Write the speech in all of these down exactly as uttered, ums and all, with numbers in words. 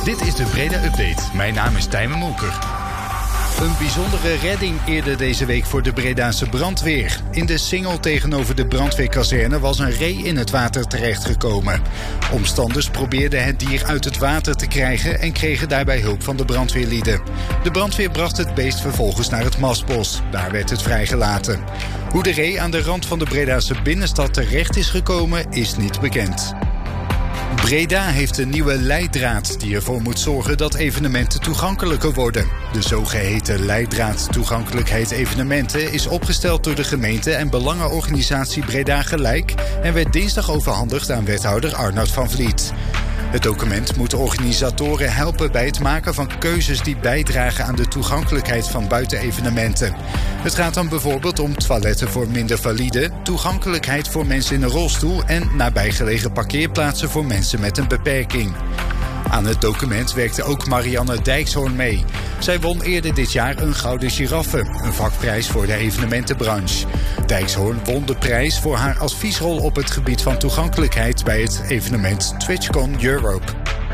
Dit is de Breda Update. Mijn naam is Tijmen Molker. Een bijzondere redding eerder deze week voor de Bredaanse brandweer. In de Singel tegenover de brandweerkazerne was een ree in het water terechtgekomen. Omstanders probeerden het dier uit het water te krijgen en kregen daarbij hulp van de brandweerlieden. De brandweer bracht het beest vervolgens naar het Mastbos. Daar werd het vrijgelaten. Hoe de ree aan de rand van de Bredaanse binnenstad terecht is gekomen is niet bekend. Breda heeft een nieuwe leidraad die ervoor moet zorgen dat evenementen toegankelijker worden. De zogeheten leidraad toegankelijkheid evenementen is opgesteld door de gemeente en belangenorganisatie Breda Gelijk en werd dinsdag overhandigd aan wethouder Arnoud van Vliet. Het document moet organisatoren helpen bij het maken van keuzes die bijdragen aan de toegankelijkheid van buitenevenementen. Het gaat dan bijvoorbeeld om toiletten voor minder valide, toegankelijkheid voor mensen in een rolstoel en nabijgelegen parkeerplaatsen voor mensen met een beperking. Aan het document werkte ook Marianne Dijkshoorn mee. Zij won eerder dit jaar een Gouden Giraffe, een vakprijs voor de evenementenbranche. Dijkshoorn won de prijs voor haar adviesrol op het gebied van toegankelijkheid bij het evenement TwitchCon Europe.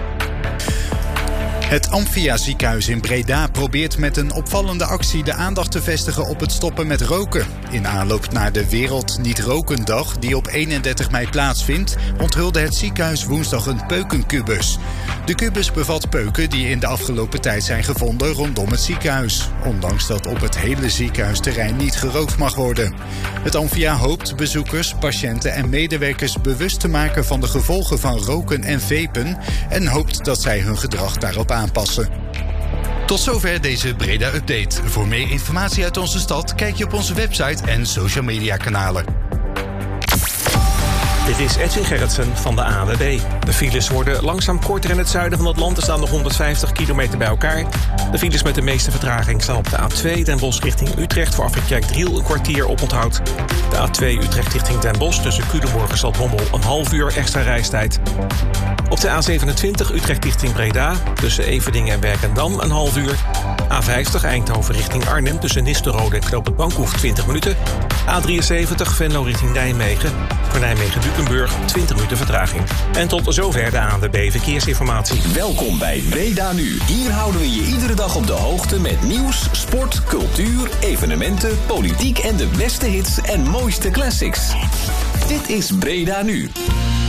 Het Amphia ziekenhuis in Breda probeert met een opvallende actie de aandacht te vestigen op het stoppen met roken. In aanloop naar de Wereld Niet-Rokendag, die op eenendertig mei plaatsvindt, onthulde het ziekenhuis woensdag een peukenkubus. De kubus bevat peuken die in de afgelopen tijd zijn gevonden rondom het ziekenhuis, ondanks dat op het hele ziekenhuisterrein niet gerookt mag worden. Het Amphia hoopt bezoekers, patiënten en medewerkers bewust te maken van de gevolgen van roken en vapen en hoopt dat zij hun gedrag daarop aanpassen. Tot zover deze Breda Update. Voor meer informatie uit onze stad kijk je op onze website en social media kanalen. Dit is Edwin Gerritsen van de A N W B. De files worden langzaam korter in het zuiden van het land. Er staan nog honderdvijftig kilometer bij elkaar. De files met de meeste vertraging staan op de A twee Den Bosch richting Utrecht. Voor afrit Kerkdriel een kwartier oponthoud. De A twee Utrecht richting Den Bosch tussen Culemborg en Zaltbommel een half uur extra reistijd. Op de A zevenentwintig Utrecht richting Breda tussen Everdingen en Werkendam een half uur. A vijftig Eindhoven richting Arnhem tussen Nistelrode en Knoop het Bankhoef twintig minuten. A drieënzeventig Venlo richting Nijmegen. Voor Nijmegen-Dukenburg twintig minuten vertraging. En tot zover de A N W B Verkeersinformatie. Welkom bij Breda Nu. Hier houden we je iedere dag op de hoogte met nieuws, sport, cultuur, evenementen, politiek en de beste hits en mooiste classics. Dit is Breda Nu.